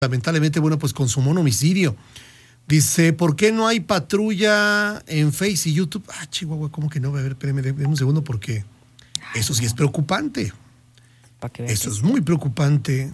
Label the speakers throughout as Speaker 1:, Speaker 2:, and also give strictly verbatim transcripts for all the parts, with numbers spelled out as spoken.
Speaker 1: lamentablemente, bueno, pues consumó un homicidio. Dice, ¿por qué no hay patrulla en Face y YouTube? Ah, Chihuahua, ¿cómo que no? A ver, espérame, déme un segundo porque eso sí es preocupante. Eso es muy preocupante.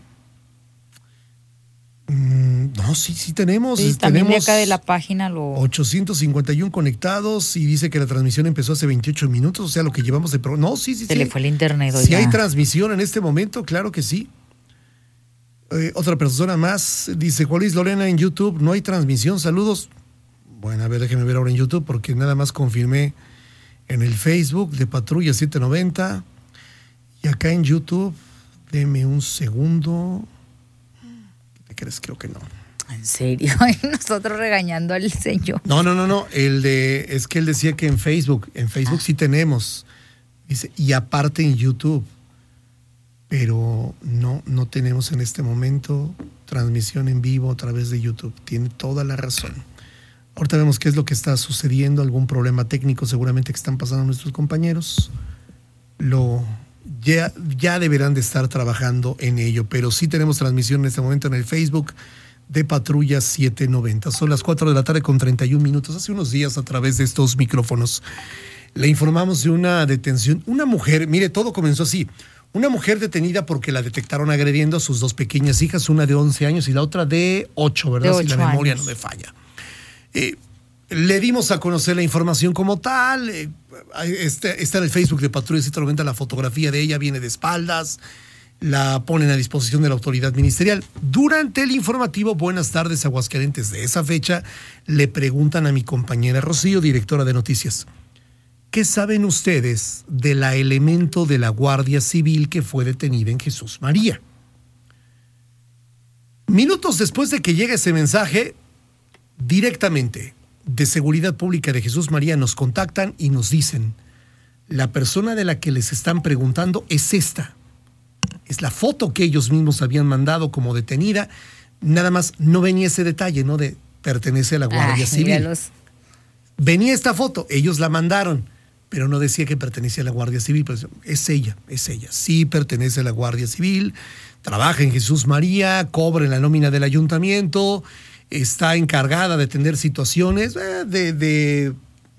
Speaker 1: Mm, no, sí, sí tenemos.
Speaker 2: Sí, también
Speaker 1: tenemos
Speaker 2: de acá de la página lo...
Speaker 1: ochocientos cincuenta y uno conectados y dice que la transmisión empezó hace veintiocho minutos, o sea, lo que llevamos de... Pro... No, sí, sí,
Speaker 2: Se
Speaker 1: sí.
Speaker 2: le fue el internet.
Speaker 1: Si
Speaker 2: ya.
Speaker 1: hay transmisión en este momento, claro que sí. Eh, otra persona más dice, Juan Luis Lorena en YouTube, no hay transmisión, saludos. Bueno, a ver, déjeme ver ahora en YouTube porque nada más confirmé en el Facebook de Patrulla setecientos noventa y acá en YouTube, deme un segundo. ¿Qué crees? Creo que no.
Speaker 2: ¿En serio? Nosotros regañando al señor.
Speaker 1: No, no, no, no, el de, es que él decía que en Facebook, en Facebook ah. sí tenemos, dice, y aparte en YouTube. Pero no, no tenemos en este momento transmisión en vivo a través de YouTube. Tiene toda la razón. Ahorita vemos qué es lo que está sucediendo, algún problema técnico seguramente que están pasando nuestros compañeros. Lo, ya, ya deberán de estar trabajando en ello, pero sí tenemos transmisión en este momento en el Facebook de Patrulla setecientos noventa. Son las cuatro de la tarde con treinta y un minutos. Hace unos días a través de estos micrófonos le informamos de una detención. Una mujer, mire, todo comenzó así. Una mujer detenida porque la detectaron agrediendo a sus dos pequeñas hijas, una de once años y la otra de ocho, ¿verdad?
Speaker 2: De ocho
Speaker 1: si la memoria
Speaker 2: años.
Speaker 1: no me falla. Eh, le dimos a conocer la información como tal. Eh, este, está en el Facebook de Patrulla setecientos noventa la fotografía de ella, viene de espaldas. La ponen a disposición de la autoridad ministerial. Durante el informativo Buenas tardes Aguascalientes de esa fecha, le preguntan a mi compañera Rocío, directora de noticias, ¿qué saben ustedes de la elemento de la Guardia Civil que fue detenida en Jesús María? Minutos después de que llegue ese mensaje, directamente de Seguridad Pública de Jesús María nos contactan y nos dicen, la persona de la que les están preguntando es esta. Es la foto que ellos mismos habían mandado como detenida. Nada más no venía ese detalle, ¿no? De pertenece a la Guardia
Speaker 2: Ay,
Speaker 1: Civil.
Speaker 2: míralos.
Speaker 1: Venía esta foto, ellos la mandaron, pero no decía que pertenecía a la Guardia Civil. Pues es ella, es ella. Sí pertenece a la Guardia Civil, trabaja en Jesús María, cobra en la nómina del ayuntamiento, está encargada de atender situaciones eh, de, de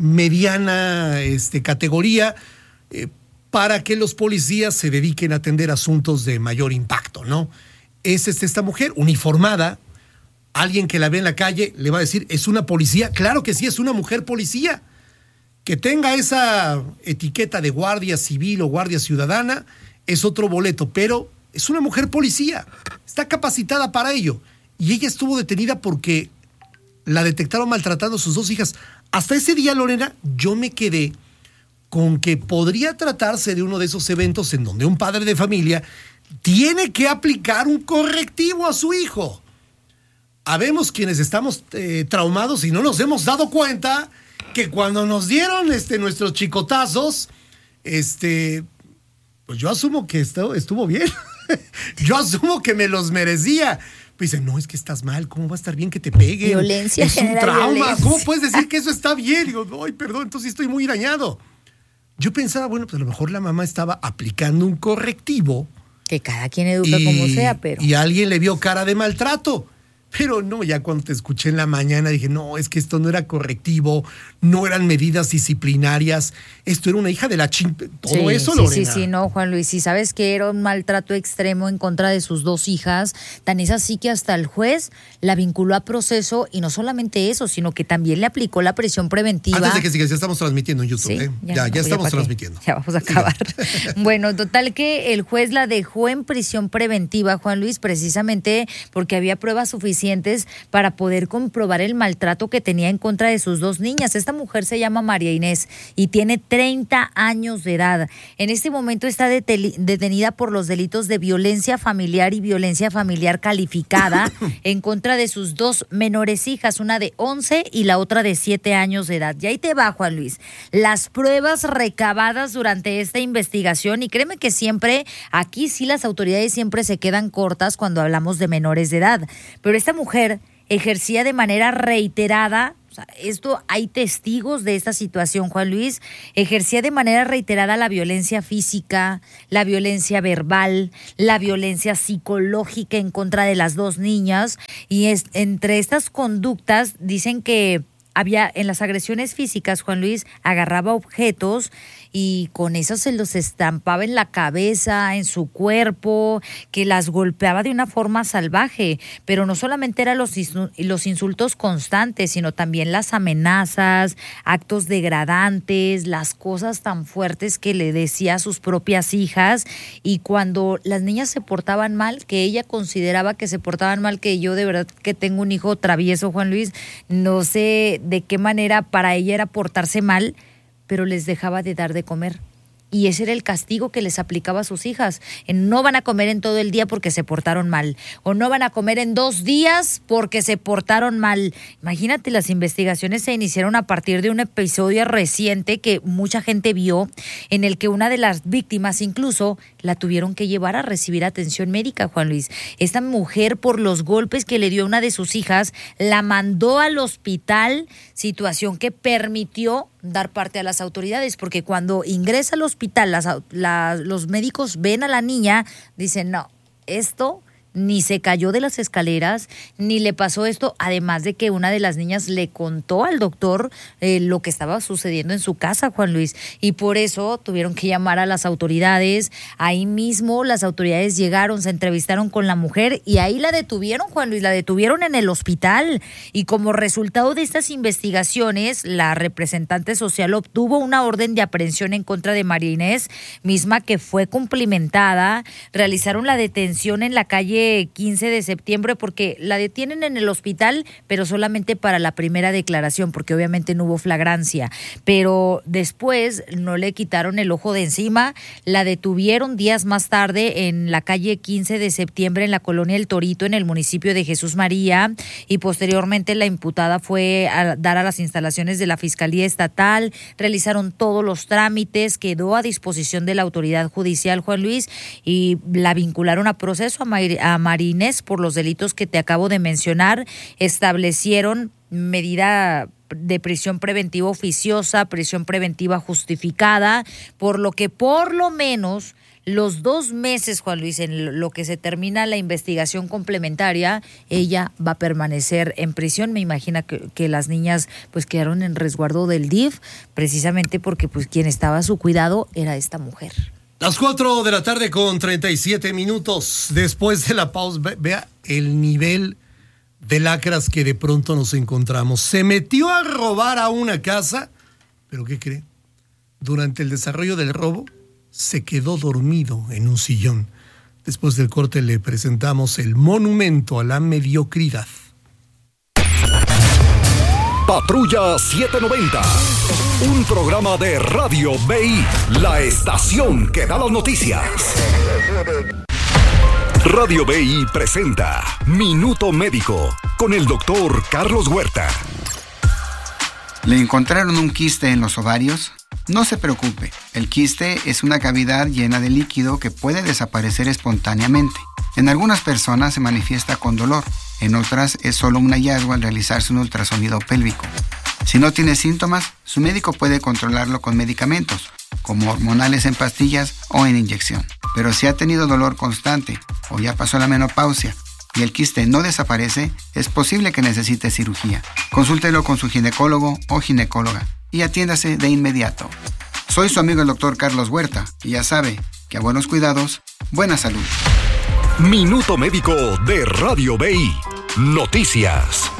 Speaker 1: mediana este, categoría eh, para que los policías se dediquen a atender asuntos de mayor impacto, ¿no? Es este, esta mujer uniformada. Alguien que la ve en la calle le va a decir, ¿es una policía? Claro que sí, es una mujer policía. Que tenga esa etiqueta de guardia civil o guardia ciudadana es otro boleto, pero es una mujer policía, está capacitada para ello. Y ella estuvo detenida porque la detectaron maltratando a sus dos hijas. Hasta ese día, Lorena, yo me quedé con que podría tratarse de uno de esos eventos en donde un padre de familia tiene que aplicar un correctivo a su hijo. Habemos quienes estamos eh, traumados y no nos hemos dado cuenta que cuando nos dieron este, nuestros chicotazos, este, pues yo asumo que esto estuvo bien. Yo asumo que me los merecía. Pues dicen, no, es que estás mal, ¿cómo va a estar bien que te peguen?
Speaker 2: Violencia,
Speaker 1: es un trauma.
Speaker 2: violencia.
Speaker 1: ¿Cómo puedes decir que eso está bien? Digo, ay, perdón, entonces estoy muy dañado. Yo pensaba, bueno, pues a lo mejor la mamá estaba aplicando un correctivo.
Speaker 2: Que cada quien educa
Speaker 1: y,
Speaker 2: como sea, pero...
Speaker 1: Y alguien le vio cara de maltrato. Pero no, ya cuando te escuché en la mañana dije, no, es que esto no era correctivo, no eran medidas disciplinarias, esto era una hija de la ching... Todo
Speaker 2: sí,
Speaker 1: eso,
Speaker 2: sí,
Speaker 1: Lorena.
Speaker 2: Sí, sí, no, Juan Luis, y sabes que era un maltrato extremo en contra de sus dos hijas, tan es así que hasta el juez la vinculó a proceso, y no solamente eso, sino que también le aplicó la prisión preventiva.
Speaker 1: Antes de que sigas, ya estamos transmitiendo en YouTube,
Speaker 2: Sí,
Speaker 1: ¿eh?
Speaker 2: ya,
Speaker 1: Ya,
Speaker 2: no,
Speaker 1: ya estamos
Speaker 2: ya
Speaker 1: transmitiendo.
Speaker 2: Ya vamos a acabar. Bueno, total que el juez la dejó en prisión preventiva, Juan Luis, precisamente porque había pruebas suficientes para poder comprobar el maltrato que tenía en contra de sus dos niñas. Esta mujer se llama María Inés y tiene treinta años de edad. En este momento está detenida por los delitos de violencia familiar y violencia familiar calificada en contra de sus dos menores hijas, una de once y la otra de siete años de edad. Y ahí te va, Juan Luis, las pruebas recabadas durante esta investigación, y créeme que siempre, aquí sí las autoridades siempre se quedan cortas cuando hablamos de menores de edad, pero esta mujer ejercía de manera reiterada. Esto, hay testigos de esta situación, Juan Luis. Ejercía de manera reiterada la violencia física, la violencia verbal, la violencia psicológica en contra de las dos niñas. Y es, entre estas conductas dicen que había, en las agresiones físicas, Juan Luis agarraba objetos y con eso se los estampaba en la cabeza, en su cuerpo, que las golpeaba de una forma salvaje. Pero no solamente eran los, los insultos constantes, sino también las amenazas, actos degradantes, las cosas tan fuertes que le decía a sus propias hijas. Y cuando las niñas se portaban mal, que ella consideraba que se portaban mal, que yo de verdad que tengo un hijo travieso, Juan Luis, no sé de qué manera para ella era portarse mal, pero les dejaba de dar de comer. Y ese era el castigo que les aplicaba a sus hijas. No van a comer en todo el día porque se portaron mal. O no van a comer en dos días porque se portaron mal. Imagínate, las investigaciones se iniciaron a partir de un episodio reciente que mucha gente vio, en el que una de las víctimas incluso la tuvieron que llevar a recibir atención médica, Juan Luis. Esta mujer, por los golpes que le dio a una de sus hijas, la mandó al hospital, situación que permitió dar parte a las autoridades, porque cuando ingresa al hospital, las, la, los médicos ven a la niña, dicen, no, esto ni se cayó de las escaleras, ni le pasó esto, además de que una de las niñas le contó al doctor eh, lo que estaba sucediendo en su casa, Juan Luis, y por eso tuvieron que llamar a las autoridades. Ahí mismo las autoridades llegaron, se entrevistaron con la mujer y ahí la detuvieron, Juan Luis, la detuvieron en el hospital. Y como resultado de estas investigaciones, la representante social obtuvo una orden de aprehensión en contra de María Inés, misma que fue cumplimentada. Realizaron la detención en la calle quince de septiembre porque la detienen en el hospital, pero solamente para la primera declaración, porque obviamente no hubo flagrancia. Pero después no le quitaron el ojo de encima, la detuvieron días más tarde en la calle quince de septiembre en la colonia El Torito, en el municipio de Jesús María, y posteriormente la imputada fue a dar a las instalaciones de la Fiscalía Estatal. Realizaron todos los trámites, quedó a disposición de la autoridad judicial, Juan Luis, y la vincularon a proceso a María a María Inés por los delitos que te acabo de mencionar. Establecieron medida de prisión preventiva oficiosa, prisión preventiva justificada, por lo que por lo menos los dos meses, Juan Luis, en lo que se termina la investigación complementaria, ella va a permanecer en prisión. Me imagino que, que las niñas pues quedaron en resguardo del D I F, precisamente porque pues quien estaba a su cuidado era esta mujer.
Speaker 1: Las cuatro de la tarde con treinta y siete minutos. Después de la pausa, vea el nivel de lacras que de pronto nos encontramos. Se metió a robar a una casa, pero ¿qué cree? Durante el desarrollo del robo, se quedó dormido en un sillón. Después del corte le presentamos el monumento a la mediocridad.
Speaker 3: Patrulla setecientos noventa, un programa de Radio B I, la estación que da las noticias. Radio B I presenta Minuto Médico con el doctor Carlos Huerta.
Speaker 4: ¿Le encontraron un quiste en los ovarios? No se preocupe, el quiste es una cavidad llena de líquido que puede desaparecer espontáneamente. En algunas personas se manifiesta con dolor, en otras es solo un hallazgo al realizarse un ultrasonido pélvico. Si no tiene síntomas, su médico puede controlarlo con medicamentos, como hormonales en pastillas o en inyección. Pero si ha tenido dolor constante o ya pasó la menopausia y el quiste no desaparece, es posible que necesite cirugía. Consúltelo con su ginecólogo o ginecóloga y atiéndase de inmediato. Soy su amigo el doctor Carlos Huerta y ya sabe que a buenos cuidados, buena salud.
Speaker 3: Minuto Médico de Radio B I. Noticias.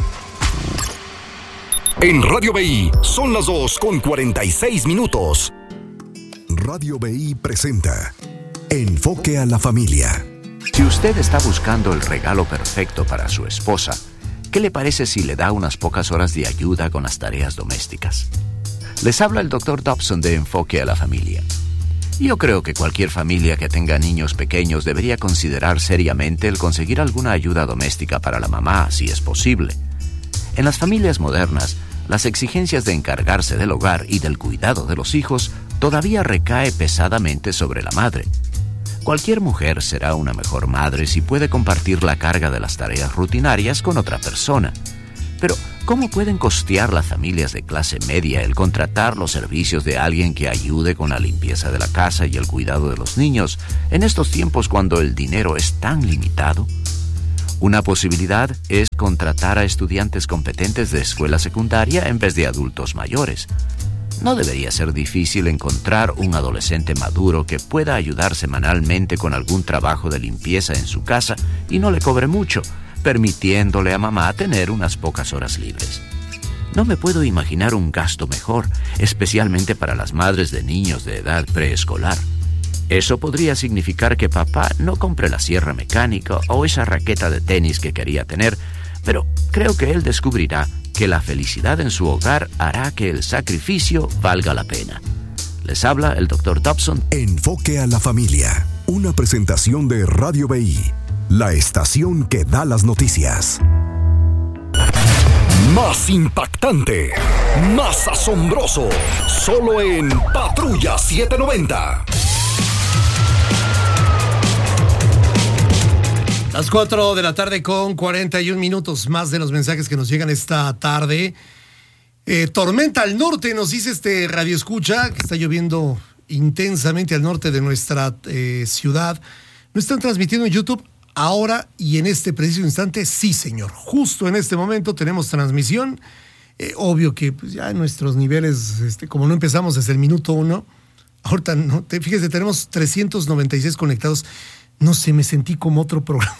Speaker 3: En Radio B I son las dos con cuarenta y seis minutos. Radio B I presenta Enfoque a la Familia.
Speaker 5: Si usted está buscando el regalo perfecto para su esposa, ¿qué le parece si le da unas pocas horas de ayuda con las tareas domésticas? Les habla el doctor Dobson de Enfoque a la Familia. Yo creo que cualquier familia que tenga niños pequeños debería considerar seriamente el conseguir alguna ayuda doméstica para la mamá, si es posible. En las familias modernas, las exigencias de encargarse del hogar y del cuidado de los hijos todavía recae pesadamente sobre la madre. Cualquier mujer será una mejor madre si puede compartir la carga de las tareas rutinarias con otra persona. Pero, ¿cómo pueden costear las familias de clase media el contratar los servicios de alguien que ayude con la limpieza de la casa y el cuidado de los niños en estos tiempos cuando el dinero es tan limitado? Una posibilidad es contratar a estudiantes competentes de escuela secundaria en vez de adultos mayores. No debería ser difícil encontrar un adolescente maduro que pueda ayudar semanalmente con algún trabajo de limpieza en su casa y no le cobre mucho, permitiéndole a mamá tener unas pocas horas libres. No me puedo imaginar un gasto mejor, especialmente para las madres de niños de edad preescolar. Eso podría significar que papá no compre la sierra mecánica o esa raqueta de tenis que quería tener, pero creo que él descubrirá que la felicidad en su hogar hará que el sacrificio valga la pena. Les habla el doctor Dobson.
Speaker 3: Enfoque a la familia, una presentación de Radio B I, la estación que da las noticias. Más impactante, más asombroso, solo en Patrulla setecientos noventa.
Speaker 1: Las cuatro de la tarde con cuarenta y un minutos, más de los mensajes que nos llegan esta tarde. Eh, tormenta al norte, nos dice este radioescucha, que está lloviendo intensamente al norte de nuestra eh, ciudad. ¿No están transmitiendo en YouTube ahora y en este preciso instante? Sí, señor. Justo en este momento tenemos transmisión. Eh, obvio que pues, ya nuestros niveles, este, como no empezamos desde el minuto uno, ahorita no, te, fíjese, tenemos trescientos noventa y seis conectados. No sé, me sentí como otro programa.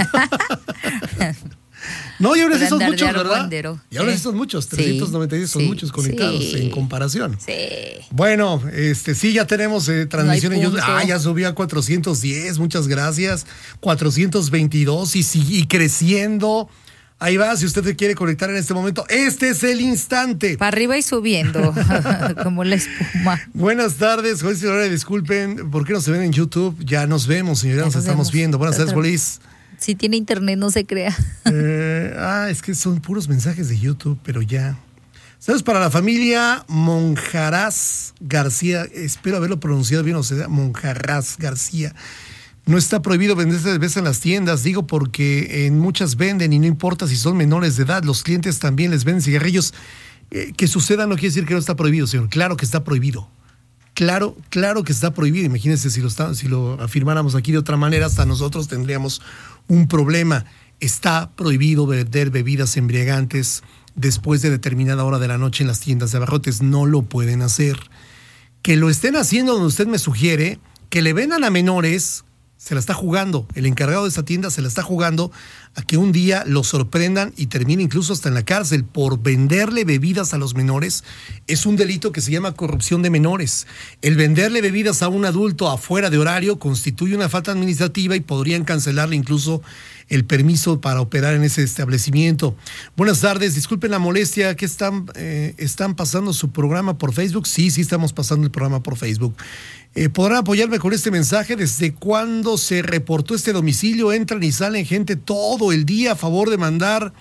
Speaker 1: No, y ahora sí son muchos, ¿verdad? Y ahora sí son muchos, trescientos noventa y seis son
Speaker 2: sí,
Speaker 1: muchos conectados
Speaker 2: sí.
Speaker 1: en comparación.
Speaker 2: Sí.
Speaker 1: Bueno, este sí, ya tenemos eh, transmisión
Speaker 2: no
Speaker 1: en YouTube. Ah, ya subió a cuatrocientos diez, muchas gracias. cuatrocientos veintidós y, y creciendo. Ahí va, si usted se quiere conectar en este momento, este es el instante.
Speaker 2: Para arriba y subiendo, como la espuma.
Speaker 1: Buenas tardes, juez y señora, disculpen, ¿por qué no se ven en YouTube? Ya nos vemos, señora, nos, nos estamos vemos. viendo. Buenas tardes, Bolis.
Speaker 2: Si tiene internet, no se crea.
Speaker 1: Eh, ah, es que son puros mensajes de YouTube, pero ya. Saludos para la familia Monjarás García, espero haberlo pronunciado bien, o sea, Monjarás García. No está prohibido vender cerveza en las tiendas, digo porque en muchas venden y no importa si son menores de edad, los clientes también les venden cigarrillos. Eh, que suceda no quiere decir que no está prohibido, señor. Claro que está prohibido. Claro, claro que está prohibido. Imagínense si lo, está, si lo afirmáramos aquí de otra manera, hasta nosotros tendríamos un problema. Está prohibido vender bebidas embriagantes después de determinada hora de la noche en las tiendas de abarrotes. No lo pueden hacer. Que lo estén haciendo donde usted me sugiere, que le vendan a menores, se la está jugando. El encargado de esta tienda se la está jugando a que un día lo sorprendan y termine incluso hasta en la cárcel por venderle bebidas a los menores. Es un delito que se llama corrupción de menores. El venderle bebidas a un adulto afuera de horario constituye una falta administrativa y podrían cancelarle incluso el permiso para operar en ese establecimiento. Buenas tardes, disculpen la molestia, ¿qué están, eh, están pasando su programa por Facebook? Sí, sí estamos pasando el programa por Facebook. Eh, ¿Podrán apoyarme con este mensaje? ¿Desde cuándo se reportó este domicilio? Entran y salen gente todo el día a favor de mandar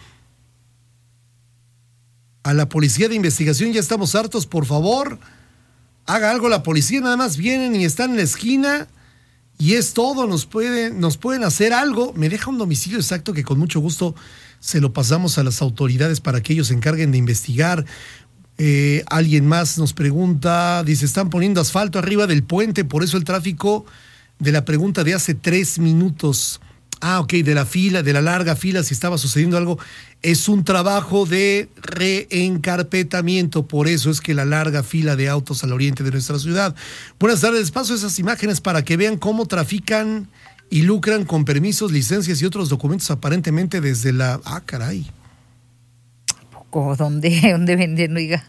Speaker 1: a la policía de investigación. Ya estamos hartos, por favor. Haga algo la policía, nada más vienen y están en la esquina y es todo, nos pueden, nos pueden hacer algo. Me deja un domicilio exacto que con mucho gusto se lo pasamos a las autoridades para que ellos se encarguen de investigar. Eh, alguien más nos pregunta, dice, están poniendo asfalto arriba del puente, por eso el tráfico de la pregunta de hace tres minutos. Ah, ok, de la fila, de la larga fila, si estaba sucediendo algo. Es un trabajo de reencarpetamiento, por eso es que la larga fila de autos al oriente de nuestra ciudad. Buenas tardes, paso esas imágenes para que vean cómo trafican y lucran con permisos, licencias y otros documentos aparentemente desde la... Ah, caray.
Speaker 2: ¿Dónde, dónde venden, oiga?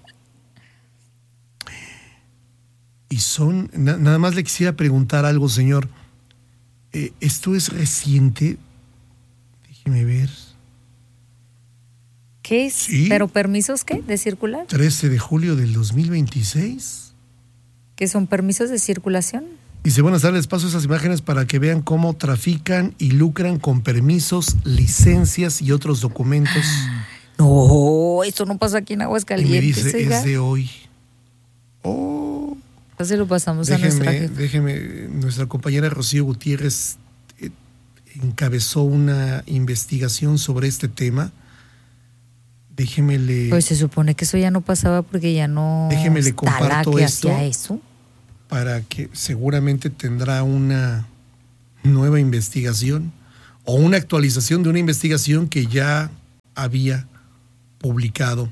Speaker 1: Y son, na, nada más le quisiera preguntar algo, señor. Eh, ¿Esto es reciente? Déjeme ver.
Speaker 2: ¿Qué es?
Speaker 1: ¿Sí?
Speaker 2: ¿Pero permisos qué? ¿De circular?
Speaker 1: trece de julio del dos mil veintiséis.
Speaker 2: ¿Qué son permisos de circulación?
Speaker 1: Dice, buenas tardes, paso esas imágenes para que vean cómo trafican y lucran con permisos, licencias y otros documentos.
Speaker 2: No, eso no pasa aquí en Aguascalientes.
Speaker 1: Y me dice,
Speaker 2: oiga.
Speaker 1: es de hoy. Oh.
Speaker 2: Se lo pasamos
Speaker 1: déjeme,
Speaker 2: a nuestra jefa.
Speaker 1: Déjeme, nuestra compañera Rocío Gutiérrez eh, encabezó una investigación sobre este tema. Déjeme le...
Speaker 2: Pues se supone que eso ya no pasaba porque ya no
Speaker 1: déjeme le
Speaker 2: está
Speaker 1: comparto
Speaker 2: la que
Speaker 1: esto
Speaker 2: hacía eso.
Speaker 1: Para que seguramente tendrá una nueva investigación o una actualización de una investigación que ya había publicado.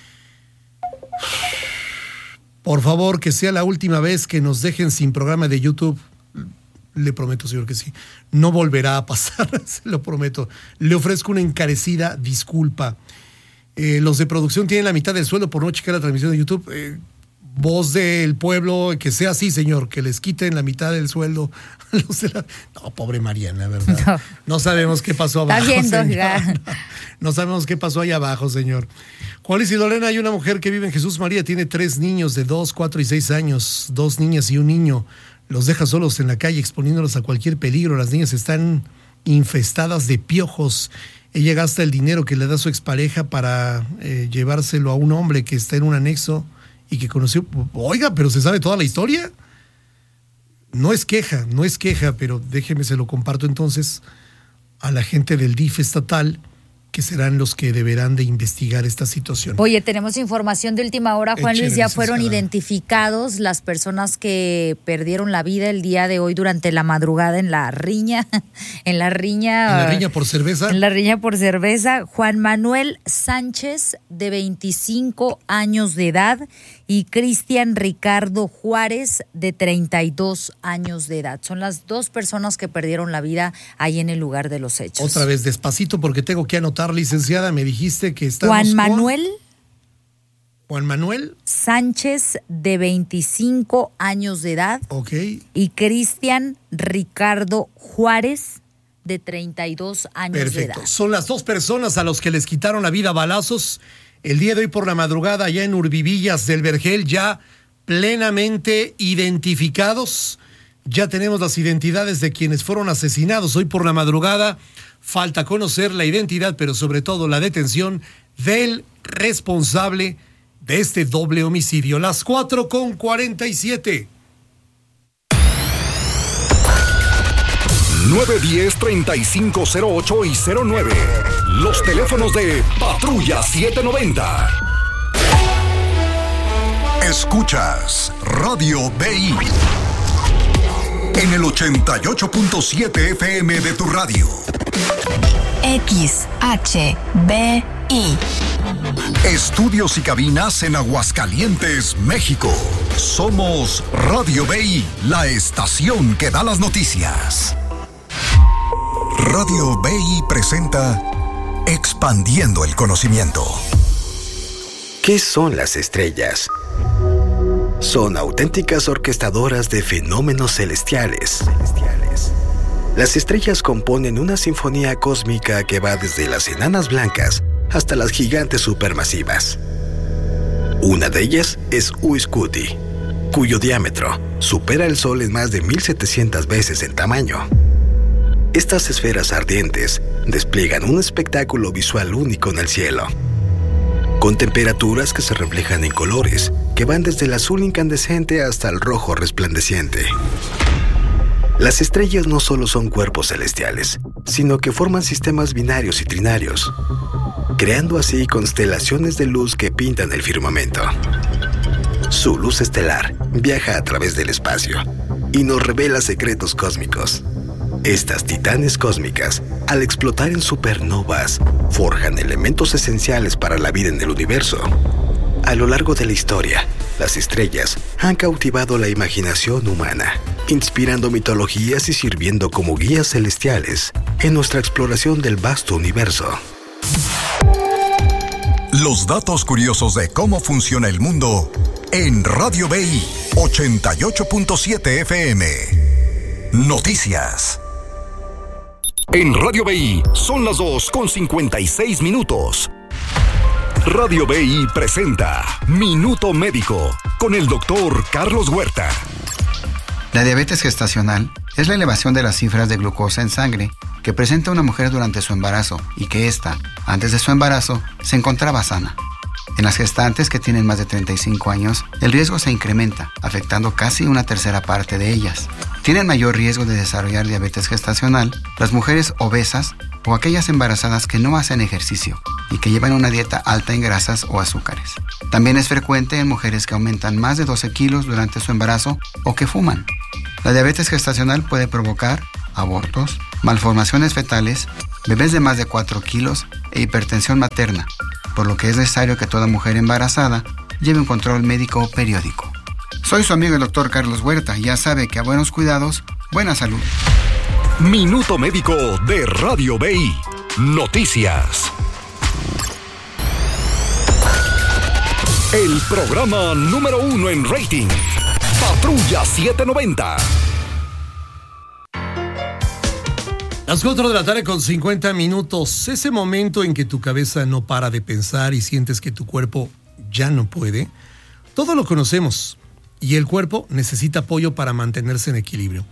Speaker 1: Por favor, que sea la última vez que nos dejen sin programa de YouTube. Le prometo, señor, que sí. No volverá a pasar, se lo prometo. Le ofrezco una encarecida disculpa. Eh, los de producción tienen la mitad del sueldo por no checar la transmisión de YouTube. Eh, voz del pueblo, que sea así, señor, que les quiten la mitad del sueldo. No, pobre Mariana, ¿verdad? No, no sabemos qué pasó abajo.
Speaker 2: Está viendo,
Speaker 1: no, no sabemos qué pasó ahí abajo, señor. Juan Luis y Lorena, hay una mujer que vive en Jesús María, tiene tres niños de dos, cuatro y seis años, dos niñas y un niño. Los deja solos en la calle, exponiéndolos a cualquier peligro. Las niñas están infestadas de piojos. Ella gasta el dinero que le da su expareja para eh, llevárselo a un hombre que está en un anexo y que conoció. Oiga, pero ¿se sabe toda la historia? No es queja, no es queja, pero déjeme, se lo comparto entonces a la gente del D I F estatal, que serán los que deberán de investigar esta situación.
Speaker 2: Oye, tenemos información de última hora, Juan
Speaker 1: Échale,
Speaker 2: Luis, ya fueron
Speaker 1: licenciada.
Speaker 2: identificados las personas que perdieron la vida el día de hoy durante la madrugada en la riña, en la riña...
Speaker 1: ¿En la riña por cerveza?
Speaker 2: En la riña por cerveza. Juan Manuel Sánchez, de veinticinco años de edad, y Cristian Ricardo Juárez, de treinta y dos años de edad. Son las dos personas que perdieron la vida ahí en el lugar de los hechos.
Speaker 1: Otra vez, despacito, porque tengo que anotar, licenciada. Me dijiste que estamos
Speaker 2: Juan
Speaker 1: con-
Speaker 2: Manuel
Speaker 1: Juan Manuel,
Speaker 2: Sánchez, de veinticinco años de edad,
Speaker 1: ok.
Speaker 2: y Cristian Ricardo Juárez, de treinta y dos años
Speaker 1: Perfecto.
Speaker 2: de edad.
Speaker 1: Son las dos personas a los que les quitaron la vida a balazos el día de hoy por la madrugada allá en Urbivillas del Vergel, ya plenamente identificados. Ya tenemos las identidades de quienes fueron asesinados hoy por la madrugada. Falta conocer la identidad, pero sobre todo la detención del responsable de este doble homicidio. Las cuatro con cuarenta y siete.
Speaker 3: nueve diez, treinta y cinco cero ocho y cero nueve. Los teléfonos de Patrulla setecientos noventa. Escuchas Radio B I en el ochenta y ocho punto siete F M de tu radio.
Speaker 6: X H B I.
Speaker 3: Estudios y cabinas en Aguascalientes, México. Somos Radio B I, la estación que da las noticias. Radio B I presenta Expandiendo el Conocimiento.
Speaker 7: ¿Qué son las estrellas? Son auténticas orquestadoras de fenómenos celestiales. Las estrellas componen una sinfonía cósmica que va desde las enanas blancas hasta las gigantes supermasivas. Una de ellas es Uiscuti, cuyo diámetro supera el Sol en más de mil setecientas veces en tamaño. Estas esferas ardientes despliegan un espectáculo visual único en el cielo, con temperaturas que se reflejan en colores que van desde el azul incandescente hasta el rojo resplandeciente. Las estrellas no solo son cuerpos celestiales, sino que forman sistemas binarios y trinarios, creando así constelaciones de luz que pintan el firmamento. Su luz estelar viaja a través del espacio y nos revela secretos cósmicos. Estas titanes cósmicas, al explotar en supernovas, forjan elementos esenciales para la vida en el universo. A lo largo de la historia, las estrellas han cautivado la imaginación humana, inspirando mitologías y sirviendo como guías celestiales en nuestra exploración del vasto universo.
Speaker 3: Los datos curiosos de cómo funciona el mundo en Radio B I ochenta y ocho punto siete F M. Noticias. En Radio B I son las dos con cincuenta y seis minutos. Radio B I presenta Minuto Médico con el doctor Carlos Huerta.
Speaker 4: La diabetes gestacional es la elevación de las cifras de glucosa en sangre que presenta una mujer durante su embarazo y que ésta, antes de su embarazo, se encontraba sana. En las gestantes que tienen más de treinta y cinco años, el riesgo se incrementa, afectando casi una tercera parte de ellas. Tienen mayor riesgo de desarrollar diabetes gestacional las mujeres obesas o aquellas embarazadas que no hacen ejercicio y que llevan una dieta alta en grasas o azúcares. También es frecuente en mujeres que aumentan más de doce kilos durante su embarazo o que fuman. La diabetes gestacional puede provocar abortos, malformaciones fetales, bebés de más de cuatro kilos e hipertensión materna, por lo que es necesario que toda mujer embarazada lleve un control médico periódico. Soy su amigo el doctor Carlos Huerta y ya sabe que a buenos cuidados, buena salud.
Speaker 3: Minuto Médico de Radio B I. Noticias. El programa número uno en rating. Patrulla setecientos noventa.
Speaker 1: Las cuatro de la tarde con cincuenta minutos. Ese momento en que tu cabeza no para de pensar y sientes que tu cuerpo ya no puede. Todo lo conocemos. Y el cuerpo necesita apoyo para mantenerse en equilibrio.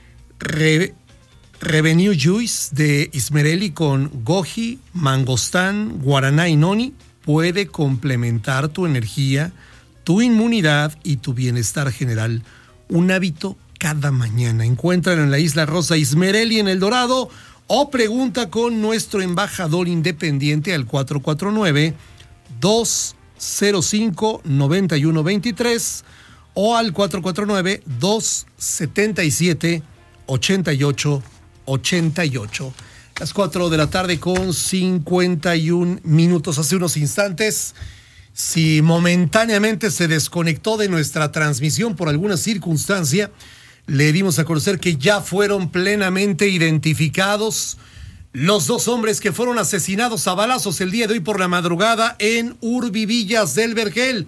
Speaker 1: Re, Revenue Juice de Ismerelli con goji, mangostán, guaraná y noni puede complementar tu energía, tu inmunidad y tu bienestar general. Un hábito cada mañana. Encuéntralo en la Isla Rosa Ismerelli en El Dorado o pregunta con nuestro embajador independiente al cuatro cuatro nueve, dos cero cinco, nueve uno dos tres o al cuatro cuatro nueve, dos siete siete, ocho ocho ocho ocho. Las cuatro de la tarde con cincuenta y un minutos. Hace unos instantes, si momentáneamente se desconectó de nuestra transmisión por alguna circunstancia, le dimos a conocer que ya fueron plenamente identificados los dos hombres que fueron asesinados a balazos el día de hoy por la madrugada en Urbivillas del Vergel.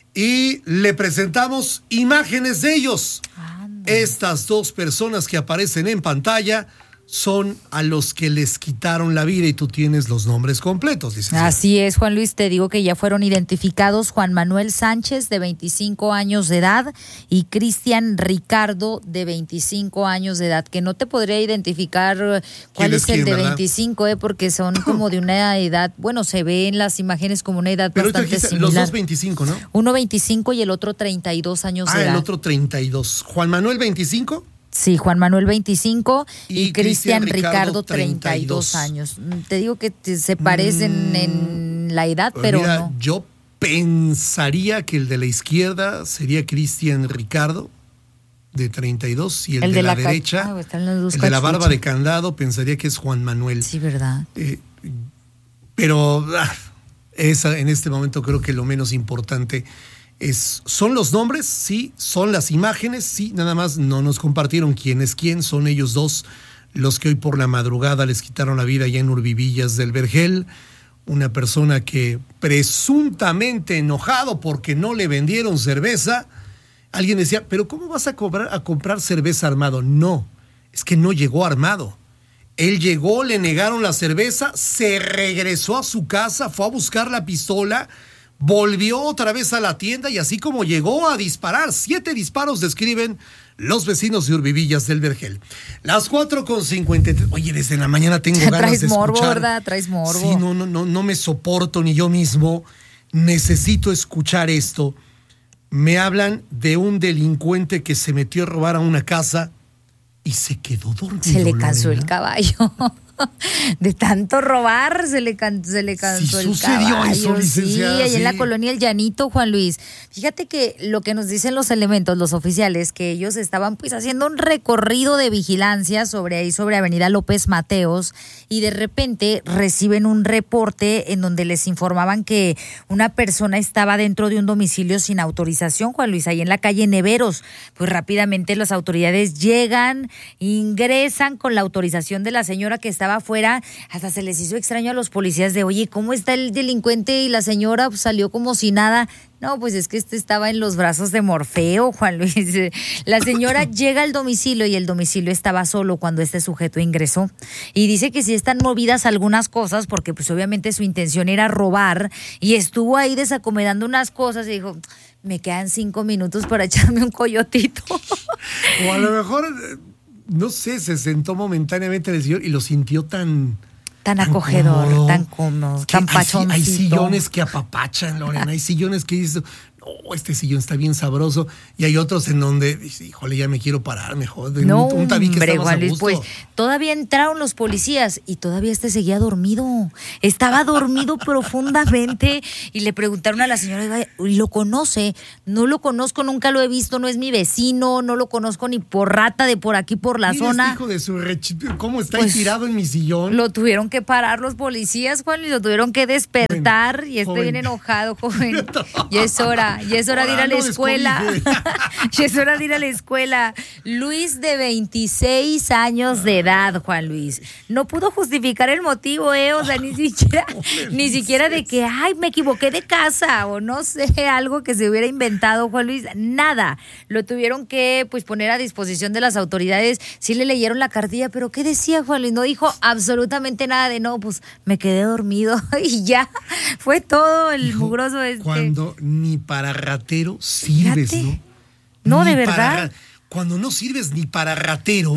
Speaker 1: Y le presentamos imágenes de ellos. Estas dos personas que aparecen en pantalla son a los que les quitaron la vida y tú tienes los nombres completos, licenciado.
Speaker 2: Así es, Juan Luis, te digo que ya fueron identificados Juan Manuel Sánchez, de veinticinco años de edad, y Cristian Ricardo, de veinticinco años de edad, que no te podría identificar cuál es, es quién, el de ¿verdad? veinticinco, eh, porque son como de una edad, bueno, se ve en las imágenes como una edad Pero bastante similar.
Speaker 1: Los dos veinticinco, ¿no?
Speaker 2: Uno veinticinco y el otro treinta y dos años
Speaker 1: ah,
Speaker 2: de edad.
Speaker 1: Ah, el otro treinta y dos. ¿Juan Manuel veinticinco?
Speaker 2: Sí, Juan Manuel veinticinco y, y Cristian Ricardo, Ricardo
Speaker 1: treinta y dos
Speaker 2: años. Te digo que se parecen mm, en la edad, pero
Speaker 1: mira,
Speaker 2: no.
Speaker 1: Yo pensaría que el de la izquierda sería Cristian Ricardo, de treinta y dos, y el, el de, de la, la derecha, ah, el de la barba de candado, pensaría que es Juan Manuel.
Speaker 2: Sí, ¿verdad?
Speaker 1: Eh, pero ah, esa, en este momento creo que lo menos importante Es, son los nombres, sí, son las imágenes, sí, nada más no nos compartieron quién es quién, son ellos dos los que hoy por la madrugada les quitaron la vida allá en Urbivillas del Vergel. Una persona que presuntamente enojado porque no le vendieron cerveza, alguien decía, pero ¿cómo vas a, cobrar, a comprar cerveza armado? No, es que no llegó armado. Él llegó, le negaron la cerveza, se regresó a su casa, fue a buscar la pistola, volvió otra vez a la tienda y así como llegó a disparar, siete disparos describen los vecinos de Urbivillas del Vergel. Las cuatro con cincuenta y tres. Oye, desde la mañana tengo ganas
Speaker 2: Traes
Speaker 1: de
Speaker 2: morbo,
Speaker 1: escuchar.
Speaker 2: ¿verdad? Traes morbo.
Speaker 1: Sí, no, no, no, no me soporto ni yo mismo. Necesito escuchar esto. Me hablan de un delincuente que se metió a robar a una casa y se quedó dormido.
Speaker 2: Se le cansó
Speaker 1: Lorena.
Speaker 2: el caballo. De tanto robar, se le, can, se le cansó
Speaker 1: sí,
Speaker 2: el
Speaker 1: sucedió
Speaker 2: caballo.
Speaker 1: eso, licenciada,
Speaker 2: sí, ahí
Speaker 1: sí.
Speaker 2: en la colonia El Llanito, Juan Luis. Fíjate que lo que nos dicen los elementos, los oficiales, que ellos estaban pues haciendo un recorrido de vigilancia sobre ahí, sobre Avenida López Mateos, y de repente reciben un reporte en donde les informaban que una persona estaba dentro de un domicilio sin autorización, Juan Luis, ahí en la calle Neveros. Pues rápidamente las autoridades llegan, ingresan con la autorización de la señora que estaba afuera. Hasta se les hizo extraño a los policías de, oye, ¿cómo está el delincuente? Y la señora pues, salió como si nada. No, pues es que este estaba en los brazos de Morfeo, Juan Luis. La señora llega al domicilio y el domicilio estaba solo cuando este sujeto ingresó. Y dice que sí están movidas algunas cosas porque pues obviamente su intención era robar y estuvo ahí desacomodando unas cosas y dijo, me quedan cinco minutos para echarme un coyotito.
Speaker 1: O a lo mejor, no sé, se sentó momentáneamente el señor y lo sintió tan...
Speaker 2: tan acogedor,
Speaker 1: cómodo.
Speaker 2: tan cómodo,
Speaker 1: Es que
Speaker 2: tan
Speaker 1: hay,
Speaker 2: pachoncito.
Speaker 1: hay sillones que apapachan, Lorena. Hay sillones que dices, oh, este sillón está bien sabroso. Y hay otros en donde, dices, híjole, ya me quiero parar mejor. De
Speaker 2: No,
Speaker 1: un, un tabique
Speaker 2: hombre,
Speaker 1: está más
Speaker 2: Juan
Speaker 1: a
Speaker 2: Luis,
Speaker 1: gusto.
Speaker 2: pues todavía entraron los policías y todavía este seguía dormido. Estaba dormido profundamente y le preguntaron a la señora, ¿lo conoce? No lo conozco, nunca lo he visto, no es mi vecino, no lo conozco ni por rata de por aquí, por la
Speaker 1: Mira
Speaker 2: zona.
Speaker 1: este hijo de su rech- ¿Cómo está
Speaker 2: Pues,
Speaker 1: ahí tirado en mi sillón?
Speaker 2: Lo tuvieron que parar los policías, Juan, y lo tuvieron que despertar.
Speaker 1: Joven,
Speaker 2: y este
Speaker 1: joven.
Speaker 2: viene enojado, joven. Ya es hora, ya es hora de ir a la
Speaker 1: Ahora no
Speaker 2: escuela.
Speaker 1: descobije.
Speaker 2: Ya es hora de ir a la escuela. Luis, de veintiséis años de edad, Juan Luis. No pudo justificar el motivo, ¿eh? O sea, ni siquiera, ni siquiera de que, ay, me equivoqué de casa, o no sé, algo que se hubiera inventado, Juan Luis. Nada. Lo tuvieron que, pues, poner a disposición de las autoridades. Sí le leyeron la cartilla, pero ¿qué decía, Juan Luis? No dijo absolutamente nada de, no, pues, me quedé dormido y ya. Fue todo el
Speaker 1: Hijo,
Speaker 2: mugroso este.
Speaker 1: Cuando ni para ratero sirves,
Speaker 2: Fíjate.
Speaker 1: ¿no?
Speaker 2: No,
Speaker 1: Ni
Speaker 2: de
Speaker 1: para
Speaker 2: verdad.
Speaker 1: ra- cuando no sirves ni para ratero,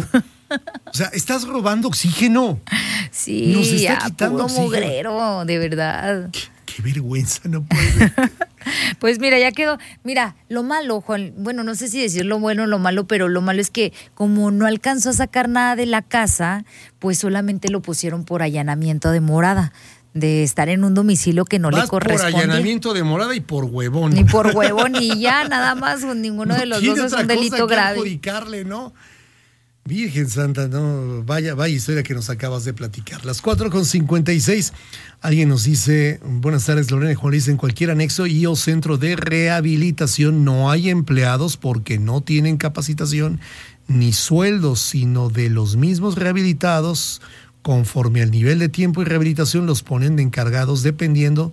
Speaker 1: o sea, estás robando oxígeno.
Speaker 2: Sí,
Speaker 1: Nos está
Speaker 2: ya,
Speaker 1: quitando
Speaker 2: puro
Speaker 1: oxígeno.
Speaker 2: mugrero, de verdad.
Speaker 1: Qué, qué vergüenza, no puede.
Speaker 2: Pues mira, ya quedó. Mira, lo malo, Juan, bueno, no sé si decir lo bueno o lo malo, pero lo malo es que como no alcanzó a sacar nada de la casa, pues solamente lo pusieron por allanamiento de morada, de estar en un domicilio que no
Speaker 1: Vas
Speaker 2: le corresponde.
Speaker 1: por allanamiento de morada y por huevón.
Speaker 2: Ni por huevo, ni ya, nada más, ninguno de los
Speaker 1: tiene
Speaker 2: dos es
Speaker 1: otra
Speaker 2: un
Speaker 1: cosa
Speaker 2: delito
Speaker 1: que
Speaker 2: grave.
Speaker 1: adjudicarle, ¿no? Virgen Santa, no, vaya, vaya historia que nos acabas de platicar. Las cuatro con cincuenta y seis. Alguien nos dice, buenas tardes, Lorena y Juan Luis, en cualquier anexo y o centro de rehabilitación no hay empleados porque no tienen capacitación ni sueldos, sino de los mismos rehabilitados, conforme al nivel de tiempo y rehabilitación los ponen de encargados dependiendo,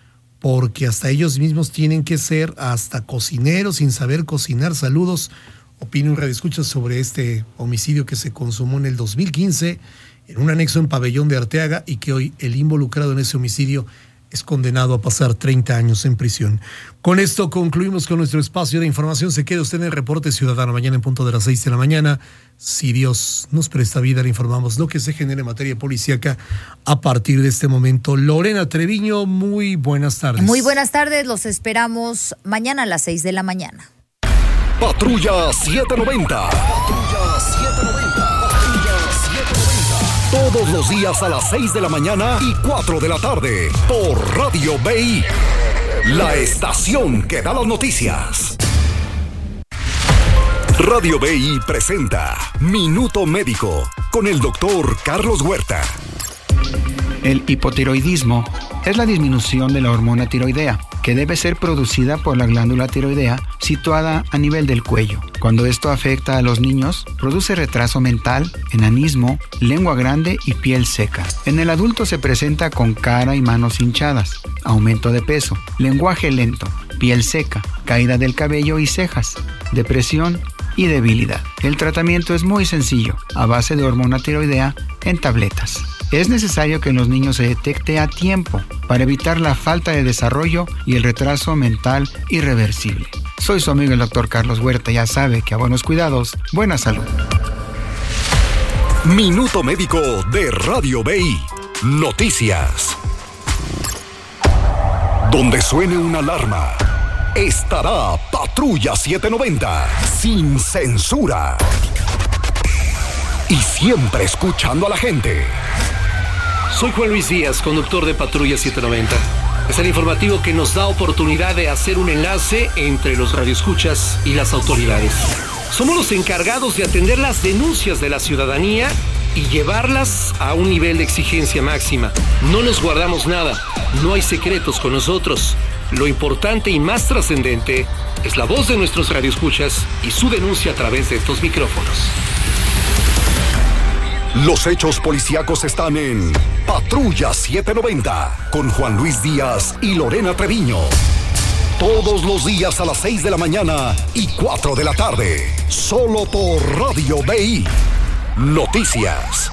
Speaker 1: porque hasta ellos mismos tienen que ser hasta cocineros sin saber cocinar. Saludos. Opina un radioescucha sobre este homicidio que se consumó en el dos mil quince en un anexo en Pabellón de Arteaga y que hoy el involucrado en ese homicidio es condenado a pasar treinta años en prisión. Con esto concluimos con nuestro espacio de información. Se queda usted en el Reporte Ciudadano mañana en punto de las seis de la mañana. Si Dios nos presta vida, le informamos lo que se genere en materia policíaca a partir de este momento. Lorena Treviño, muy buenas tardes.
Speaker 2: Muy buenas tardes, los esperamos mañana a las seis de la mañana.
Speaker 3: Patrulla setecientos noventa. Patrulla setecientos noventa. Patrulla setecientos noventa. Todos los días a las seis de la mañana y cuatro de la tarde por Radio B I. La estación que da las noticias. Radio B I presenta Minuto Médico con el doctor Carlos Huerta.
Speaker 4: El hipotiroidismo es la disminución de la hormona tiroidea, que debe ser producida por la glándula tiroidea situada a nivel del cuello. Cuando esto afecta a los niños, produce retraso mental, enanismo, lengua grande y piel seca. En el adulto se presenta con cara y manos hinchadas, aumento de peso, lenguaje lento, piel seca, caída del cabello y cejas, depresión y debilidad. El tratamiento es muy sencillo, a base de hormona tiroidea en tabletas. Es necesario que en los niños se detecte a tiempo para evitar la falta de desarrollo y el retraso mental irreversible. Soy su amigo el doctor Carlos Huerta, ya sabe que a buenos cuidados, buena salud.
Speaker 3: Minuto Médico de Radio B I. Noticias. Donde suene una alarma, estará Patrulla setecientos noventa, sin censura. Y siempre escuchando a la gente.
Speaker 8: Soy Juan Luis Díaz, conductor de Patrulla setecientos noventa. Es el informativo que nos da oportunidad de hacer un enlace entre los radioescuchas y las autoridades. Somos los encargados de atender las denuncias de la ciudadanía y llevarlas a un nivel de exigencia máxima. No nos guardamos nada, no hay secretos con nosotros. Lo importante y más trascendente es la voz de nuestros radioescuchas y su denuncia a través de estos micrófonos.
Speaker 3: Los hechos policíacos están en Patrulla setecientos noventa con Juan Luis Díaz y Lorena Treviño. Todos los días a las seis de la mañana y cuatro de la tarde. Solo por Radio B I. Noticias.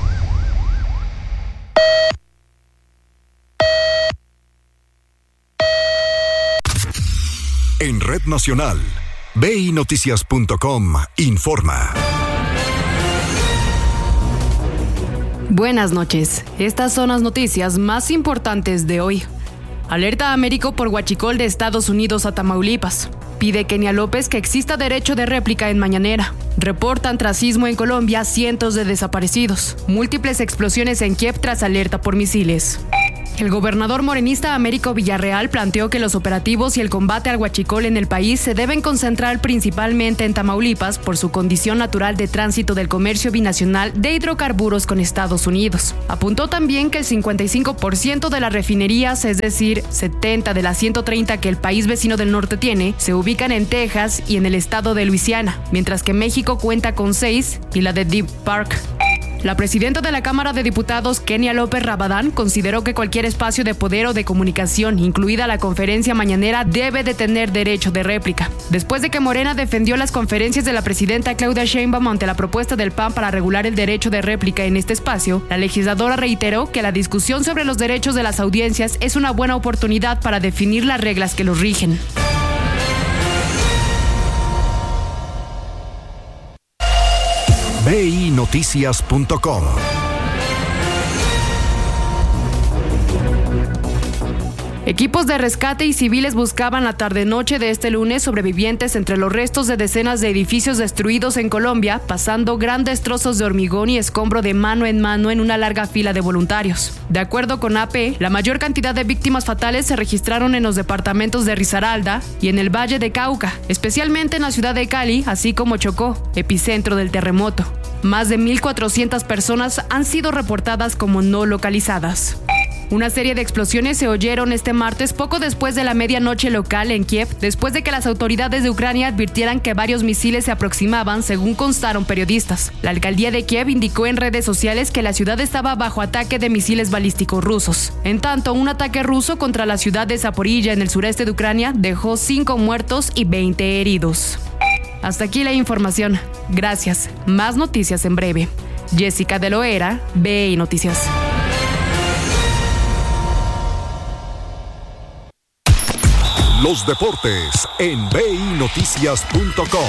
Speaker 3: En Red Nacional, B I Noticias punto com informa.
Speaker 9: Buenas noches. Estas son las noticias más importantes de hoy. Alerta a Américo por huachicol de Estados Unidos a Tamaulipas. Pide Kenia López que exista derecho de réplica en mañanera. Reportan tras sismo en Colombia cientos de desaparecidos. Múltiples explosiones en Kiev tras alerta por misiles. El gobernador morenista Américo Villarreal planteó que los operativos y el combate al huachicol en el país se deben concentrar principalmente en Tamaulipas por su condición natural de tránsito del comercio binacional de hidrocarburos con Estados Unidos. Apuntó también que el cincuenta y cinco por ciento de las refinerías, es decir, setenta de las ciento treinta que el país vecino del norte tiene, se ubican en Texas y en el estado de Luisiana, mientras que México cuenta con seis y la de Deep Park. La presidenta de la Cámara de Diputados, Kenia López Rabadán, consideró que cualquier espacio de poder o de comunicación, incluida la conferencia mañanera, debe de tener derecho de réplica. Después de que Morena defendió las conferencias de la presidenta Claudia Sheinbaum ante la propuesta del P A N para regular el derecho de réplica en este espacio, la legisladora reiteró que la discusión sobre los derechos de las audiencias es una buena oportunidad para definir las reglas que los rigen.
Speaker 3: B I Noticias punto com.
Speaker 9: Equipos de rescate y civiles buscaban la tarde-noche de este lunes sobrevivientes entre los restos de decenas de edificios destruidos en Colombia, pasando grandes trozos de hormigón y escombro de mano en mano en una larga fila de voluntarios. De acuerdo con A P, la mayor cantidad de víctimas fatales se registraron en los departamentos de Risaralda y en el Valle de Cauca, especialmente en la ciudad de Cali, así como Chocó, epicentro del terremoto. Más de mil cuatrocientas personas han sido reportadas como no localizadas. Una serie de explosiones se oyeron este martes poco después de la medianoche local en Kiev, después de que las autoridades de Ucrania advirtieran que varios misiles se aproximaban, según constaron periodistas. La alcaldía de Kiev indicó en redes sociales que la ciudad estaba bajo ataque de misiles balísticos rusos. En tanto, un ataque ruso contra la ciudad de Zaporilla en el sureste de Ucrania dejó cinco muertos y veinte heridos. Hasta aquí la información. Gracias. Más noticias en breve. Jessica de Loera, B I Noticias.
Speaker 3: Los deportes en B I Noticias punto com.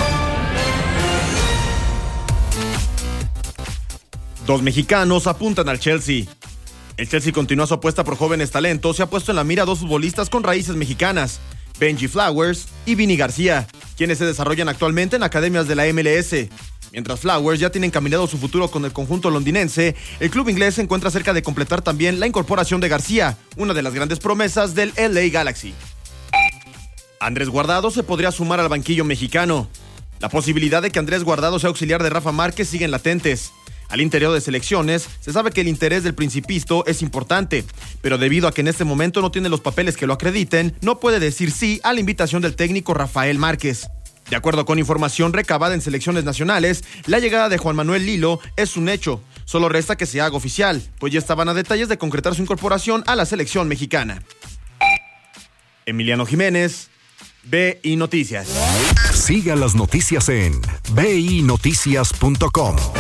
Speaker 10: Dos mexicanos apuntan al Chelsea. El Chelsea continúa su apuesta por jóvenes talentos y ha puesto en la mira a dos futbolistas con raíces mexicanas, Benji Flowers y Vini García, quienes se desarrollan actualmente en academias de la M L S. Mientras Flowers ya tiene encaminado su futuro con el conjunto londinense, el club inglés se encuentra cerca de completar también la incorporación de García, una de las grandes promesas del L A Galaxy. Andrés Guardado se podría sumar al banquillo mexicano. La posibilidad de que Andrés Guardado sea auxiliar de Rafa Márquez siguen latentes. Al interior de selecciones, se sabe que el interés del Principito es importante, pero debido a que en este momento no tiene los papeles que lo acrediten, no puede decir sí a la invitación del técnico Rafael Márquez. De acuerdo con información recabada en selecciones nacionales, la llegada de Juan Manuel Lilo es un hecho. Solo resta que se haga oficial, pues ya estaban a detalles de concretar su incorporación a la selección mexicana. Emiliano Jiménez, B I Noticias.
Speaker 3: Siga las noticias en B I Noticias punto com.